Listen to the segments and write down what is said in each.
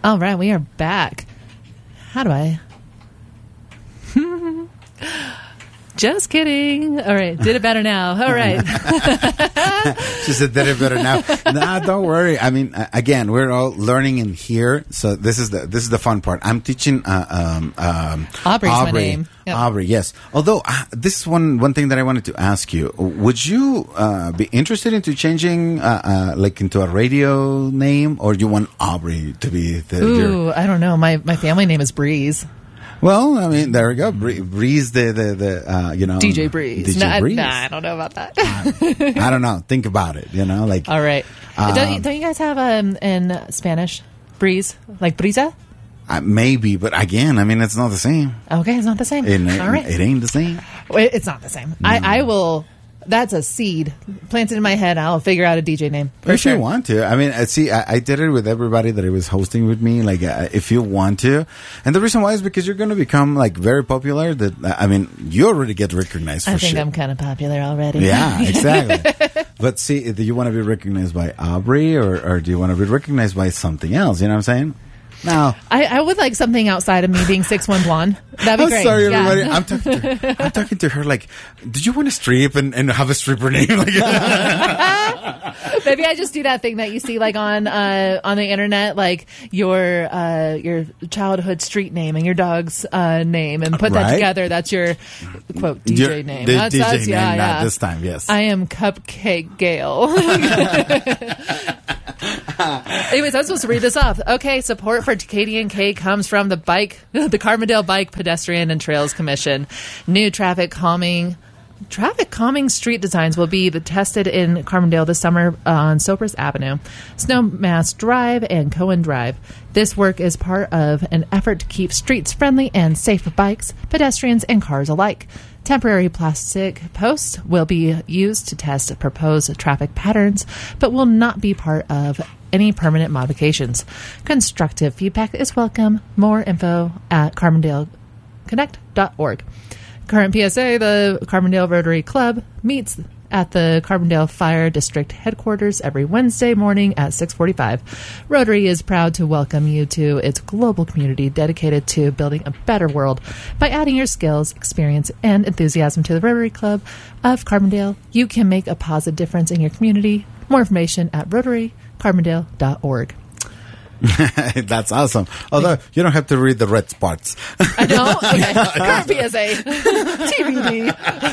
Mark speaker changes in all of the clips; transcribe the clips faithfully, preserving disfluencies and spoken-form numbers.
Speaker 1: All right, we are back. How do I? Just kidding. All right, did it better now. All right.
Speaker 2: She said, did it better now. Nah, don't worry. I mean, uh, again, we're all learning in here, so this is the this is the fun part. I'm teaching uh, um, um,
Speaker 1: Aubrey's
Speaker 2: Aubrey.
Speaker 1: my name. Yep.
Speaker 2: Aubrey, yes. Although uh, this is one one thing that I wanted to ask you. Would you uh, be interested into changing, uh, uh, like, into a radio name, or do you want Aubrey to be the?
Speaker 1: Ooh,
Speaker 2: your...
Speaker 1: I don't know. My my family name is Breeze.
Speaker 2: Well, I mean, there we go. Bree- Breeze, the the the uh, you know,
Speaker 1: D J Breeze.
Speaker 2: D J
Speaker 1: Nah,
Speaker 2: Breeze.
Speaker 1: nah, I don't know about that.
Speaker 2: I don't know. Think about it. You know, like.
Speaker 1: All right.
Speaker 2: Um,
Speaker 1: don't, you, don't you guys have um in Spanish breeze like brisa?
Speaker 2: Uh, maybe, but again, I mean, it's not the same.
Speaker 1: Okay, it's not the same.
Speaker 2: It,
Speaker 1: All right,
Speaker 2: it ain't the same.
Speaker 1: Wait, it's not the same. I I will. That's a seed planted in my head. I'll figure out a D J name. For
Speaker 2: if
Speaker 1: sure.
Speaker 2: you want to. I mean, uh, see, I, I did it with everybody that I was hosting with me. Like, uh, if you want to. And the reason why is because you're going to become, like, very popular. That uh, I mean, you already get recognized for
Speaker 1: I think
Speaker 2: shit.
Speaker 1: I'm kind of popular already.
Speaker 2: Yeah, exactly. But see, do you want to be recognized by Aubrey, or, or do you want to be recognized by something else? You know what I'm saying? No.
Speaker 1: I, I would like something outside of me being six one blonde. That'd be
Speaker 2: I'm
Speaker 1: great.
Speaker 2: sorry,
Speaker 1: Yeah.
Speaker 2: everybody. I'm talking, to her, I'm talking to her like, did you want to strip and, and have a stripper name? Like,
Speaker 1: Maybe I just do that thing that you see like on uh, on the internet, like your uh, your childhood street name and your dog's uh, name, and put that
Speaker 2: Right.
Speaker 1: together. That's your quote D J
Speaker 2: Your-
Speaker 1: name.
Speaker 2: the
Speaker 1: That's,
Speaker 2: D J
Speaker 1: that's,
Speaker 2: name,
Speaker 1: yeah,
Speaker 2: not
Speaker 1: yeah.
Speaker 2: this time, yes.
Speaker 1: I am Cupcake Gale. Anyways, I'm supposed to read this off. Okay, support for K D N K comes from the bike, the Carbondale Bike Pedestrian and Trails Commission. New traffic calming. Traffic calming street designs will be the tested in Carbondale this summer on Sopris Avenue, Snowmass Drive, and Cohen Drive. This work is part of an effort to keep streets friendly and safe for bikes, pedestrians, and cars alike. Temporary plastic posts will be used to test proposed traffic patterns, but will not be part of any permanent modifications. Constructive feedback is welcome. More info at carbondale connect dot org. Current P S A, the Carbondale Rotary Club meets at the Carbondale Fire District headquarters every Wednesday morning at six forty-five. Rotary is proud to welcome you to its global community dedicated to building a better world. By adding your skills, experience, and enthusiasm to the Rotary Club of Carbondale, you can make a positive difference in your community. More information at rotary carbondale dot org.
Speaker 2: That's awesome. Although you don't have to read the red spots.
Speaker 1: I know. Okay. Current P S A. T B D.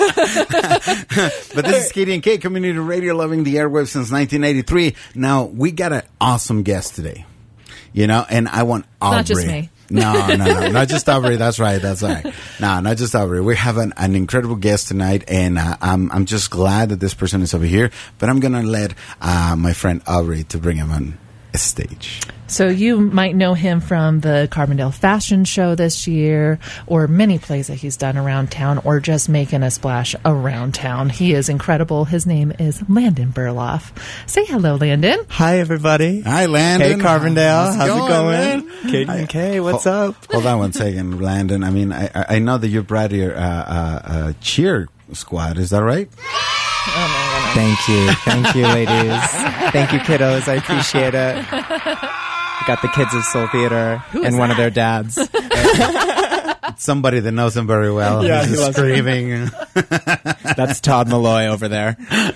Speaker 2: But this is K D N K Community Radio, loving the airwaves since nineteen eighty-three. Now, we got an awesome guest today. You know, and I want Aubrey.
Speaker 1: Not just me.
Speaker 2: No, no, no, not just Aubrey. That's right. That's right. No, not just Aubrey. We have an, an incredible guest tonight, and uh, I'm I'm just glad that this person is over here. But I'm gonna let uh, my friend Aubrey to bring him on a stage.
Speaker 1: So you might know him from the Carbondale Fashion Show this year, or many plays that he's done around town, or just making a splash around town. He is incredible. His name is Landon Burloff. Say hello, Landon.
Speaker 3: Hi, everybody.
Speaker 2: Hi, Landon.
Speaker 3: Hey, Carbondale. How's,
Speaker 2: How's
Speaker 3: it going?
Speaker 2: man?
Speaker 3: K D N K, what's
Speaker 2: Ho-
Speaker 3: up?
Speaker 2: Hold on one second, Landon. I mean, I, I know that you brought your uh, uh, uh, cheer squad. Is that right?
Speaker 3: Thank you. Thank you, ladies. Thank you, kiddos. I appreciate it. Got the kids of Soul Theater
Speaker 1: Who is
Speaker 3: and one of
Speaker 1: that?
Speaker 3: their dads.
Speaker 2: It's somebody that knows him very well.
Speaker 3: Yeah,
Speaker 2: He's
Speaker 3: he loves
Speaker 2: screaming.
Speaker 3: That's Todd Malloy over there.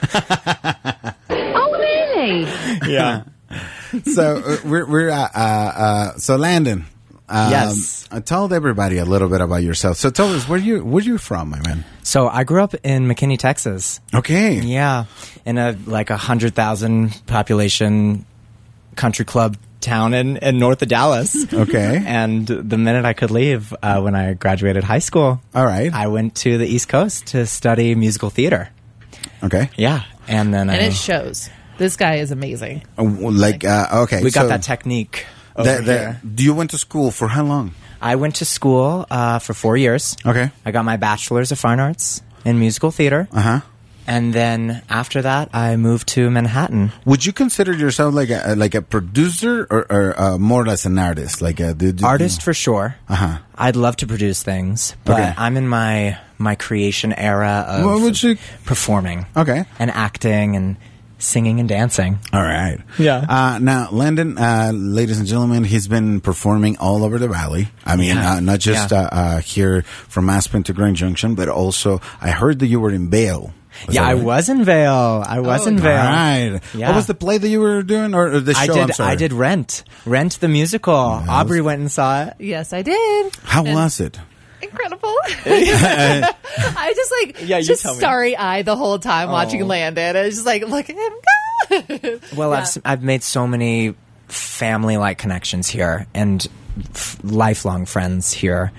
Speaker 4: Oh, really?
Speaker 3: Yeah.
Speaker 2: So uh, we're we're uh, uh, uh, so Landon. Um,
Speaker 3: Yes.
Speaker 2: uh, tell everybody a little bit about yourself. So tell us where you where you from, my man.
Speaker 3: So I grew up in McKinney, Texas.
Speaker 2: Okay.
Speaker 3: Yeah. In a like a hundred thousand population country club town in, in north of Dallas.
Speaker 2: Okay.
Speaker 3: And the minute I could leave, uh, when I graduated high school,
Speaker 2: All right.
Speaker 3: I went to the East Coast to study musical theater.
Speaker 2: Okay.
Speaker 3: Yeah. And then
Speaker 1: And
Speaker 3: I,
Speaker 1: it shows. This guy is amazing.
Speaker 2: Uh, like uh, okay.
Speaker 3: we got
Speaker 2: so
Speaker 3: that technique over
Speaker 2: that- that-
Speaker 3: here.
Speaker 2: do you went to school for how long?
Speaker 3: I went to school uh, for four years.
Speaker 2: Okay.
Speaker 3: I got my bachelor's of fine arts in musical theater.
Speaker 2: Uh huh.
Speaker 3: And then after that, I moved to Manhattan.
Speaker 2: Would you consider yourself like a like a producer or, or uh, more or less an artist? Like a do, do,
Speaker 3: Artist for sure.
Speaker 2: Uh-huh.
Speaker 3: I'd love to produce things, but
Speaker 2: Okay.
Speaker 3: I'm in my my creation era of
Speaker 2: What would you-
Speaker 3: performing
Speaker 2: Okay.
Speaker 3: and acting and singing and dancing.
Speaker 2: All right.
Speaker 3: Yeah.
Speaker 2: Uh, now, Landon, uh, ladies and gentlemen, he's been performing all over the valley. I mean,
Speaker 3: Yeah.
Speaker 2: uh, not just
Speaker 3: Yeah.
Speaker 2: uh, uh, here from Aspen to Grand Junction, but also I heard that you were in Vail. Was
Speaker 3: Yeah,
Speaker 2: that
Speaker 3: I
Speaker 2: right?
Speaker 3: was in Vail. I was in
Speaker 2: All
Speaker 3: Vail.
Speaker 2: right.
Speaker 3: Yeah.
Speaker 2: What was the play that you were doing, or, or the show?
Speaker 3: I did.
Speaker 2: I'm sorry.
Speaker 3: I did Rent. Rent the musical. Aubrey went and saw it.
Speaker 1: Yes, I did.
Speaker 2: How was it?
Speaker 1: Incredible. I just like
Speaker 3: Yeah, you
Speaker 1: just
Speaker 3: tell me.
Speaker 1: starry eyed the whole time watching
Speaker 3: Oh.
Speaker 1: Landon. I was just like, look at him go.
Speaker 3: Well,
Speaker 1: Yeah.
Speaker 3: I've s- I've made so many family like connections here and f- lifelong friends here,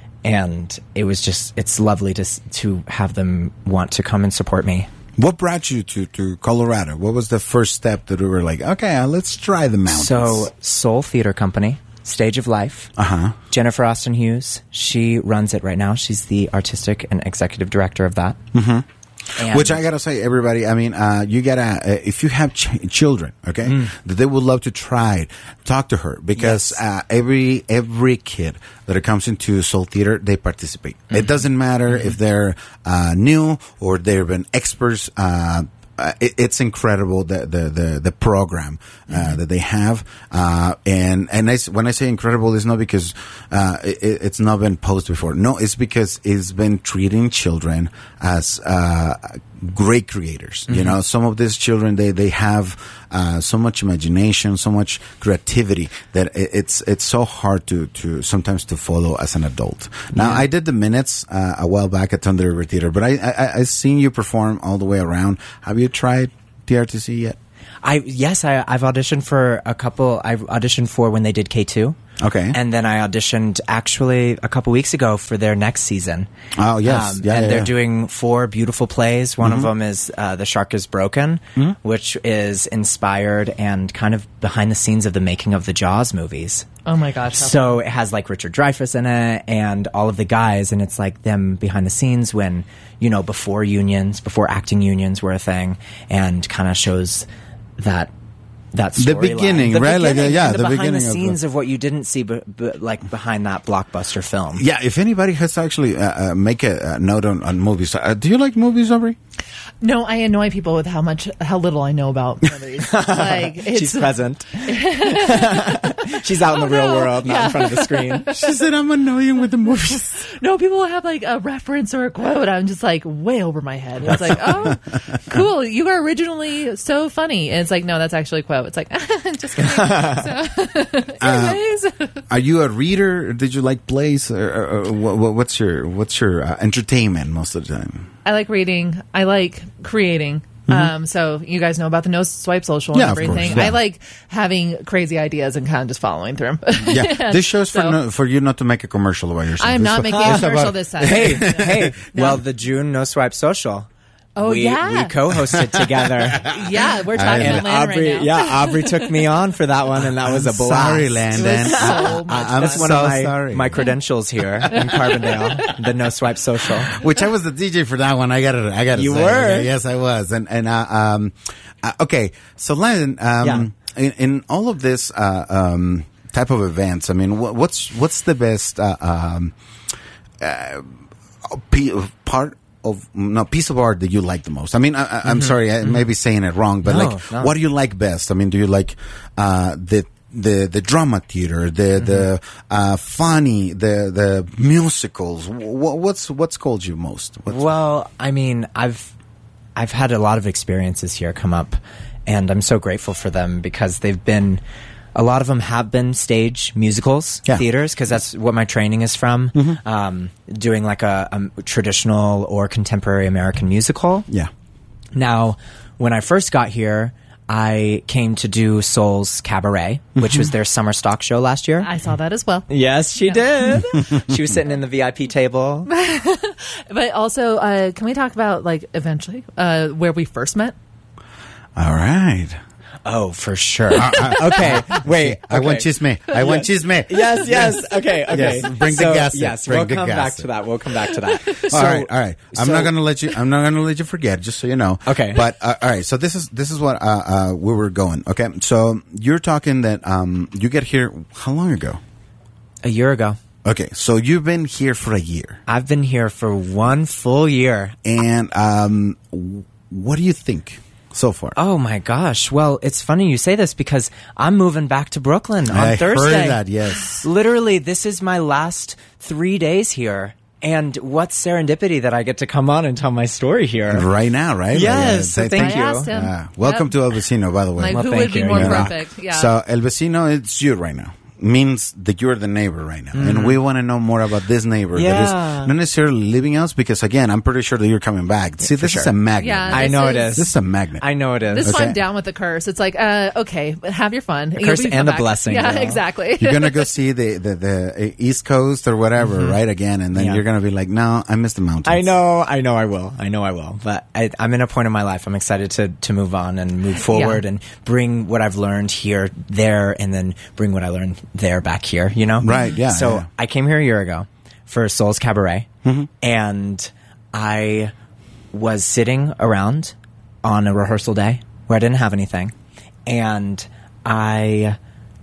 Speaker 3: and it was just it's lovely to s- to have them want to come and support me.
Speaker 2: What brought you to, to Colorado? What was the first step that we were like, okay, uh, let's try the mountains?
Speaker 3: So, Soul Theater Company, Stage of Life.
Speaker 2: uh-huh.
Speaker 3: Jennifer Austin Hughes, she runs it right now. She's the artistic and executive director of that. Mm-hmm.
Speaker 2: Which I gotta say, everybody. I mean, uh, you gotta uh, if you have ch- children, okay,
Speaker 3: Mm.
Speaker 2: that they would love to try it, talk to her because
Speaker 3: Yes.
Speaker 2: uh, every every kid that comes into Soul Theater, they participate.
Speaker 3: Mm-hmm.
Speaker 2: It doesn't matter if they're uh, new or they've been experts. Uh, uh, it, it's incredible the the the, the program uh,
Speaker 3: Mm-hmm.
Speaker 2: that they have, uh, and and I s when I say incredible, it's not because uh, it, it's not been posted before. No, it's because it's been treating children as uh, great creators. You know, some of these children they they have uh, so much imagination, so much creativity that it, it's it's so hard to to sometimes to follow as an adult. Now, I did the minutes uh, a while back at Thunder River Theater, but I I I seen you perform all the way around. Have you tried T R T C yet?
Speaker 3: I yes, I, I've auditioned for a couple. I've auditioned for when they did K two.
Speaker 2: Okay.
Speaker 3: And then I auditioned actually a couple weeks ago for their next season.
Speaker 2: Oh, yes. Yeah,
Speaker 3: and
Speaker 2: yeah,
Speaker 3: they're
Speaker 2: yeah.
Speaker 3: doing four beautiful plays. One of them is uh, The Shark is Broken, which is inspired and kind of behind the scenes of the making of the Jaws movies.
Speaker 1: Oh my gosh. how
Speaker 3: So it has like Richard Dreyfuss in it and all of the guys, and it's like them behind the scenes when, you know, before unions, before acting unions were a thing, and kind of shows that that
Speaker 2: The
Speaker 3: storyline.
Speaker 2: beginning,
Speaker 3: The
Speaker 2: right? Like,
Speaker 3: beginning,
Speaker 2: yeah,
Speaker 3: and the,
Speaker 2: the
Speaker 3: behind
Speaker 2: beginning
Speaker 3: the
Speaker 2: of
Speaker 3: scenes
Speaker 2: the-
Speaker 3: of, what you didn't see, but, but like behind that blockbuster film.
Speaker 2: Yeah, if anybody has to actually uh, uh, make a, a note on, on movies, uh, do you like movies, Aubrey?
Speaker 1: No, I annoy people with how much, how little I know about movies. Like, it's,
Speaker 3: She's present. She's out in the real
Speaker 1: no.
Speaker 3: world, not
Speaker 1: Yeah.
Speaker 3: in front of the screen.
Speaker 2: She said, I'm annoying with the movies.
Speaker 1: no, people have like a reference or a quote. I'm just like way over my head. It's like, oh, cool. You were originally so funny. And it's like, no, that's actually a quote. It's like, just kidding. So, anyways.
Speaker 2: Are you a reader? Did you like plays? Or, or, or what, what's your what's your uh, entertainment most of the time?
Speaker 1: I like reading. I like creating. Um, so you guys know about the No Swipe Social
Speaker 2: Yeah,
Speaker 1: and
Speaker 2: of course,
Speaker 1: everything.
Speaker 2: yeah.
Speaker 1: I like having crazy ideas and kind of just following through 'em.
Speaker 2: Yeah, this show's for
Speaker 1: So-
Speaker 2: no, for you not to make a commercial about yourself.
Speaker 1: I am
Speaker 2: It's
Speaker 1: not
Speaker 2: for-
Speaker 1: making a
Speaker 2: it's
Speaker 1: commercial
Speaker 2: about-
Speaker 1: this time.
Speaker 3: Hey, hey. Well, the June No Swipe Social.
Speaker 1: Oh,
Speaker 3: we,
Speaker 1: yeah.
Speaker 3: we co-hosted together.
Speaker 1: Yeah, we're talking
Speaker 3: And
Speaker 1: about Landon
Speaker 3: Aubrey,
Speaker 1: right now.
Speaker 3: yeah, Aubrey took me on for that one, and that was a blast.
Speaker 2: Sorry, Landon.
Speaker 1: It was so
Speaker 2: I-
Speaker 1: much
Speaker 2: I- I'm
Speaker 3: That's one
Speaker 2: so
Speaker 3: of my,
Speaker 2: sorry.
Speaker 3: my credentials here in Carbondale, the No Swipe Social.
Speaker 2: Which I was the D J for that one. I got to I got to
Speaker 3: You
Speaker 2: say.
Speaker 3: were?
Speaker 2: Yeah, yes, I was. And and uh, um, uh, okay. So Landon, um, in, in all of this uh, um, type of events, I mean, what, what's what's the best uh, um, uh, p- part of no piece of art that you like the most? I mean, I, I, I'm sorry, I may be saying it wrong, but
Speaker 3: No,
Speaker 2: like,
Speaker 3: no.
Speaker 2: what do you like best? I mean, do you like uh, the the the drama theater, the the uh, funny, the the musicals? Wh- what's what's called you most? What's,
Speaker 3: Well, I mean, I've I've had a lot of experiences here come up, and I'm so grateful for them because they've been. A lot of them have been stage musicals,
Speaker 2: Yeah.
Speaker 3: theaters, because that's what my training is from. Um, doing like a, a traditional or contemporary American musical.
Speaker 2: yeah.
Speaker 3: Now, when I first got here, I came to do Soul's Cabaret, which was their summer stock show last year.
Speaker 1: I saw that as well.
Speaker 3: Yes, she did. She was sitting in the V I P table.
Speaker 1: But also, uh, can we talk about like eventually uh, where we first met?
Speaker 2: All right.
Speaker 3: Oh, for sure. okay, wait.
Speaker 2: I want
Speaker 3: okay.
Speaker 2: chisme. I want chisme.
Speaker 3: Yes, yes. Okay, okay.
Speaker 2: Yes, bring the
Speaker 3: So,
Speaker 2: gas in.
Speaker 3: Yes,
Speaker 2: Bring
Speaker 3: we'll
Speaker 2: the
Speaker 3: come
Speaker 2: gas
Speaker 3: back
Speaker 2: in.
Speaker 3: to that. We'll come back to that. So,
Speaker 2: all right, all right. I'm
Speaker 3: so-
Speaker 2: not gonna let you. I'm not gonna let you forget. Just so you know.
Speaker 3: Okay.
Speaker 2: But uh, all right. So this is this is what uh, uh, we were going. Okay. So you're talking that um, you get here how long ago?
Speaker 3: A year ago.
Speaker 2: Okay. So you've been here for a year,
Speaker 3: I've been here for one full year.
Speaker 2: and um, w- what do you think? so far?
Speaker 3: Oh my gosh. Well, it's funny you say this because I'm moving back to Brooklyn on
Speaker 2: I
Speaker 3: Thursday.
Speaker 2: heard that, yes.
Speaker 3: Literally, this is my last three days here. And what serendipity that I get to come on and tell my story here.
Speaker 2: Right now, right?
Speaker 3: Yes,
Speaker 2: Like, uh,
Speaker 3: thank
Speaker 1: I
Speaker 3: you.
Speaker 1: asked him.
Speaker 2: Uh, welcome
Speaker 1: Yep.
Speaker 2: to El Vecino, by the way.
Speaker 1: Like,
Speaker 3: Well,
Speaker 1: who
Speaker 3: thank
Speaker 1: would be
Speaker 3: you.
Speaker 1: more
Speaker 3: You know.
Speaker 1: perfect? Yeah.
Speaker 2: So El Vecino, it's you right now. Means that you're the neighbor right now. And we want to know more about this neighbor that
Speaker 3: Yeah.
Speaker 2: is not necessarily living else, because again, I'm pretty sure that you're coming back. See, this is
Speaker 3: sure.
Speaker 2: a magnet.
Speaker 1: Yeah,
Speaker 3: I
Speaker 1: this
Speaker 3: know it
Speaker 1: is-
Speaker 3: is.
Speaker 2: This is a magnet.
Speaker 3: I know it is.
Speaker 1: This
Speaker 2: Okay.
Speaker 1: one down with the curse. It's like, uh, okay, have your fun.
Speaker 3: A curse
Speaker 1: You'll be
Speaker 3: and a
Speaker 1: back.
Speaker 3: blessing,
Speaker 1: Yeah,
Speaker 3: girl.
Speaker 1: exactly.
Speaker 2: You're going to go see the, the, the East Coast or whatever, right, again, and then
Speaker 3: Yeah.
Speaker 2: you're going to be like, no, I miss the mountains.
Speaker 3: I know, I know I will. I know I will. But I, I'm in a point in my life. I'm excited to, to move on and move forward
Speaker 1: Yeah.
Speaker 3: and bring what I've learned here, there, and then bring what I learned there back here, you know?
Speaker 2: Right, yeah,
Speaker 3: So
Speaker 2: yeah.
Speaker 3: I came here a year ago for Soul's Cabaret,
Speaker 2: Mm-hmm.
Speaker 3: and I was sitting around on a rehearsal day where I didn't have anything, and I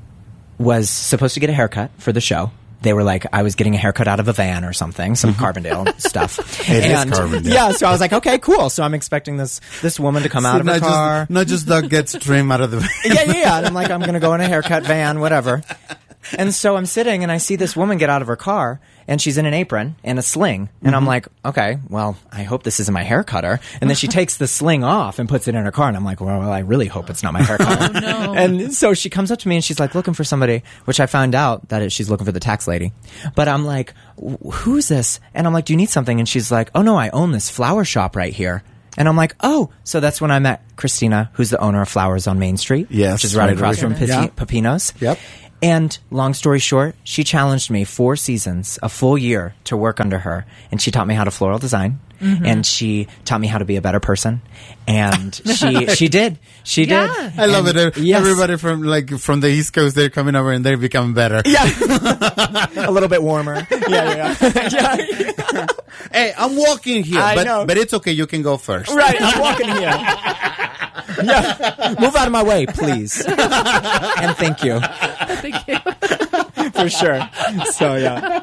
Speaker 3: was supposed to get a haircut for the show. They were like, I was getting a haircut out of a van or something, some Carbondale stuff.
Speaker 2: It is
Speaker 3: and,
Speaker 2: Carbondale.
Speaker 3: Yeah, so I was like, okay, cool. So I'm expecting this this woman to come out of her
Speaker 2: not
Speaker 3: car.
Speaker 2: Just, not just Doug gets trim out of the
Speaker 3: yeah, yeah, yeah. And I'm like, I'm going to go in a haircut van, whatever. And so I'm sitting and I see this woman get out of her car and she's in an apron and a sling. And I'm like, okay, well, I hope this isn't my hair cutter. And then she takes the sling off and puts it in her car. And I'm like, well, I really hope it's not my hair cutter.
Speaker 1: Oh, no.
Speaker 3: And so she comes up to me and she's like looking for somebody, which I found out that it, she's looking for the tax lady. But I'm like, who's this? And I'm like, do you need something? And she's like, oh no, I own this flower shop right here. And I'm like, oh, so that's when I met Christina, who's the owner of Flowers on Main Street.
Speaker 2: Yes,
Speaker 3: Which is right
Speaker 2: right
Speaker 3: across
Speaker 2: over
Speaker 3: from
Speaker 2: here.
Speaker 3: Pepi- Pepino's.
Speaker 2: Yep.
Speaker 3: And long story short, she challenged me four seasons, a full year to work under her. And she taught me how to floral design.
Speaker 1: Mm-hmm.
Speaker 3: And she taught me how to be a better person. And she she did. She
Speaker 1: Yeah.
Speaker 3: did.
Speaker 2: I love
Speaker 3: And-
Speaker 2: it.
Speaker 3: yes.
Speaker 2: Everybody from like from the East Coast, they're coming over and they're becoming better.
Speaker 3: Yeah. A little bit warmer. Yeah, yeah, yeah.
Speaker 2: Hey, I'm walking here,
Speaker 3: I
Speaker 2: but
Speaker 3: know.
Speaker 2: but it's okay. You can go first.
Speaker 3: Right, I'm walking here. Yeah. Move out of my way, please. And thank you.
Speaker 1: Thank you.
Speaker 3: For sure. So yeah,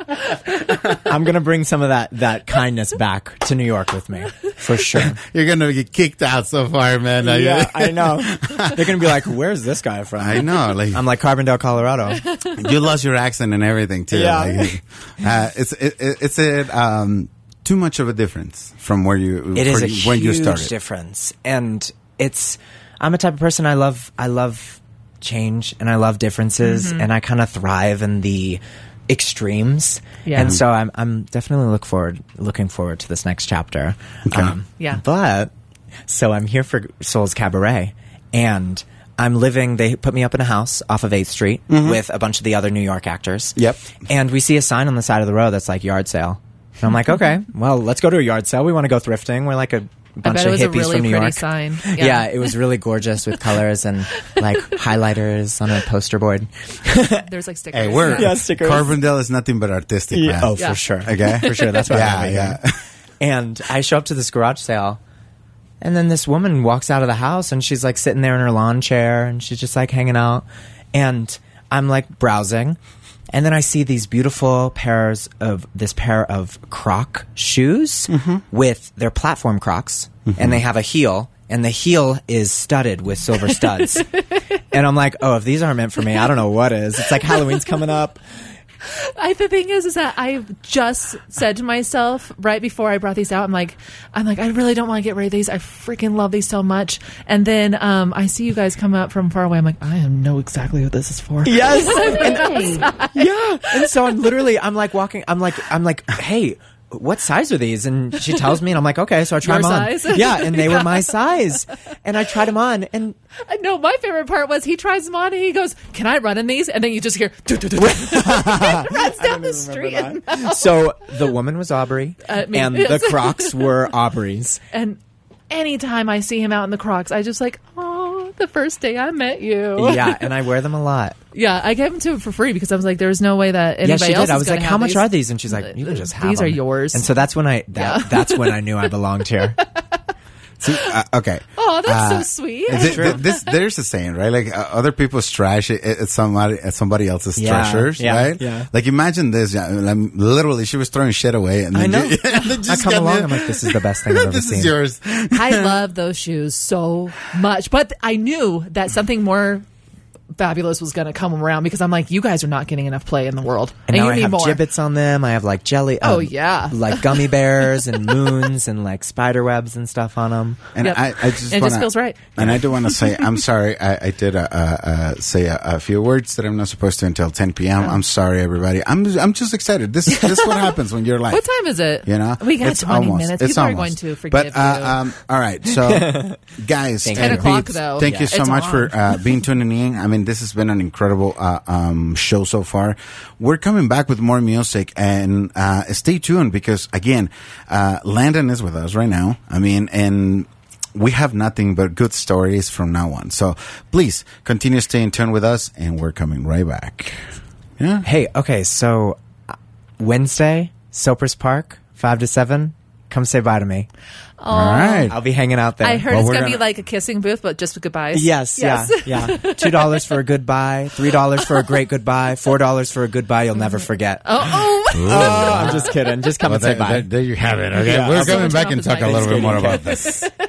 Speaker 3: I'm gonna bring some of that that kindness back to New York with me, for sure.
Speaker 2: You're gonna get kicked out so far, man.
Speaker 3: Yeah, I know. They're gonna be like, "Where's this guy from?"
Speaker 2: I know. Like
Speaker 3: I'm like Carbondale, Colorado.
Speaker 2: you lost your accent and everything too.
Speaker 3: Yeah.
Speaker 2: Like, uh, it's it, it, it's a um, too much of a difference from where you
Speaker 3: It is
Speaker 2: for
Speaker 3: a
Speaker 2: you- when you
Speaker 3: huge
Speaker 2: started.
Speaker 3: difference, and it's. I'm a type of person. I love. I love change, and I love differences, and I kind of thrive in the extremes.
Speaker 1: Yeah.
Speaker 3: And so I'm. I'm definitely look forward, looking forward to this next chapter. Um,
Speaker 1: Yeah.
Speaker 3: But so I'm here for Soul's Cabaret, and I'm living. They put me up in a house off of eighth Street with a bunch of the other New York actors.
Speaker 2: Yep.
Speaker 3: And we see a sign on the side of the road that's like yard sale. And I'm like, okay, well, let's go to a yard sale. We want to go thrifting. We're like a
Speaker 1: I
Speaker 3: bunch
Speaker 1: bet
Speaker 3: of
Speaker 1: it was a
Speaker 3: hippies
Speaker 1: really
Speaker 3: from New
Speaker 1: pretty
Speaker 3: York.
Speaker 1: sign.
Speaker 3: Yeah. it was really gorgeous with colors and like highlighters on a poster board.
Speaker 1: There's like stickers.
Speaker 2: Hey, we're
Speaker 3: Yeah, stickers.
Speaker 2: Carbondale is nothing but artistic, man.
Speaker 3: Oh,
Speaker 1: Yeah.
Speaker 3: for sure.
Speaker 2: Okay.
Speaker 3: For sure. That's why
Speaker 2: Yeah,
Speaker 3: I'm
Speaker 2: yeah.
Speaker 3: yeah. And I show up to this garage sale, and then this woman walks out of the house, and she's like sitting there in her lawn chair, and she's just like hanging out. And I'm like browsing, and then I see these beautiful pairs of this pair of Croc shoes with their platform Crocs, and they have a heel, and the heel is studded with silver studs. And I'm like, oh, if these aren't meant for me, I don't know what is. It's like Halloween's coming up.
Speaker 1: I, the thing is, is that I just said to myself right before I brought these out, I'm like, I'm like, I really don't want to get rid of these. I freaking love these so much. And then um, I see you guys come up from far away. I'm like, I know exactly what this is for.
Speaker 3: Yes. And, yeah. And so I'm literally, I'm like walking, I'm like, I'm like, hey, what size are these? And she tells me, and I'm like, okay. So I try
Speaker 1: Your
Speaker 3: them on.
Speaker 1: size?
Speaker 3: Yeah. And they
Speaker 1: Yeah.
Speaker 3: were my size. And I tried them on. And
Speaker 1: I know my favorite part was he tries them on and he goes, "Can I run in these?" And then you just hear, "Do, do, do, do." runs down the street. And,
Speaker 3: so the woman was Aubrey,
Speaker 1: I mean,
Speaker 3: and the
Speaker 1: yes.
Speaker 3: Crocs were Aubrey's.
Speaker 1: and anytime I see him out in the Crocs, I just like, oh, the first day I met you.
Speaker 3: Yeah. And I wear them a lot.
Speaker 1: Yeah, I gave them to him for free because I was like, there's no way that anybody
Speaker 3: Yeah, she
Speaker 1: else
Speaker 3: did. I
Speaker 1: is
Speaker 3: was
Speaker 1: gonna
Speaker 3: like,
Speaker 1: have
Speaker 3: "How much
Speaker 1: these.
Speaker 3: are these?" And she's like, "You can just have
Speaker 1: These are
Speaker 3: them."
Speaker 1: yours.
Speaker 3: And so that's when I that,
Speaker 1: Yeah.
Speaker 3: that's when I knew I belonged here.
Speaker 2: See, uh, okay.
Speaker 1: Oh, that's
Speaker 2: Uh,
Speaker 1: so sweet.
Speaker 2: th- th- this, there's a saying, right? Like uh, other people's trash is it, somebody, it's somebody else's
Speaker 3: Yeah,
Speaker 2: treasures,
Speaker 3: yeah,
Speaker 2: right?
Speaker 3: yeah.
Speaker 2: Like imagine this. Yeah, like, literally, she was throwing shit away, and then
Speaker 3: I know.
Speaker 2: you- and then
Speaker 3: I
Speaker 2: just
Speaker 3: come
Speaker 2: got
Speaker 3: along.
Speaker 2: the-
Speaker 3: I'm like, this is the best thing I've ever
Speaker 2: this
Speaker 3: seen.
Speaker 2: is yours.
Speaker 1: I love those shoes so much, but I knew that something more fabulous was going to come around because I'm like, you guys are not getting enough play in the world,
Speaker 3: And
Speaker 1: and,
Speaker 3: now
Speaker 1: you
Speaker 3: I
Speaker 1: need
Speaker 3: have
Speaker 1: more.
Speaker 3: gibbets on them. I have like jelly.
Speaker 1: Oh,
Speaker 3: um,
Speaker 1: yeah.
Speaker 3: like gummy bears and moons and like spider webs and stuff on them.
Speaker 2: And
Speaker 1: Yep.
Speaker 2: I, I just
Speaker 1: It
Speaker 2: wanna,
Speaker 1: just feels right.
Speaker 2: And I do want to say, I'm sorry. I, I did uh, uh, uh, say a, a few words that I'm not supposed to until ten p.m.
Speaker 1: Oh.
Speaker 2: I'm sorry, everybody. I'm I'm just excited. This this is what happens when you're like.
Speaker 1: What time is it?
Speaker 2: You know,
Speaker 1: we got
Speaker 2: It's
Speaker 1: twenty
Speaker 2: almost-
Speaker 1: minutes.
Speaker 2: It's
Speaker 1: People
Speaker 2: almost.
Speaker 1: are going to forgive
Speaker 2: But uh,
Speaker 1: you.
Speaker 2: um, all right, so guys,
Speaker 3: Thank
Speaker 2: and
Speaker 1: you. ten o'clock,
Speaker 2: peeps,
Speaker 1: though.
Speaker 2: thank
Speaker 1: Yeah.
Speaker 2: you so
Speaker 1: It's
Speaker 2: much
Speaker 1: on.
Speaker 2: for uh, being tuning in. I mean, this has been an incredible uh, um, show so far. We're coming back with more music, and uh, stay tuned because again, uh, Landon is with us right now. I mean, and we have nothing but good stories from now on. So please continue staying tuned with us, and we're coming right back. Yeah.
Speaker 3: Hey, okay, so uh, Wednesday, Sopers Park, five to seven. Come say bye to me.
Speaker 2: All right.
Speaker 3: I'll be hanging out there.
Speaker 1: I heard
Speaker 2: Well,
Speaker 1: it's
Speaker 2: we're
Speaker 1: going to
Speaker 2: gonna-
Speaker 1: be like a kissing booth, but just with goodbyes.
Speaker 3: Yes,
Speaker 1: Yes.
Speaker 3: yeah, yeah. Two dollars for a goodbye, three dollars for a great goodbye, four dollars for a goodbye you'll never forget.
Speaker 1: Oh, oh.
Speaker 3: Oh, I'm just kidding. Just come
Speaker 2: Well,
Speaker 3: and say
Speaker 2: there, there,
Speaker 3: bye.
Speaker 2: there you have it. Okay,
Speaker 3: Yeah.
Speaker 2: we're
Speaker 3: Also,
Speaker 2: coming
Speaker 1: turn
Speaker 2: back
Speaker 1: off
Speaker 2: and
Speaker 1: his
Speaker 2: talk a
Speaker 1: mic.
Speaker 2: little bit more
Speaker 3: Okay.
Speaker 2: about this.